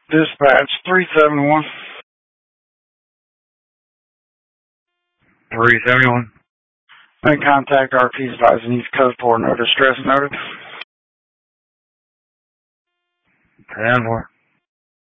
Dispatch 371. 371. Then contact RP's advising East Coast for no distress noted. 10-4.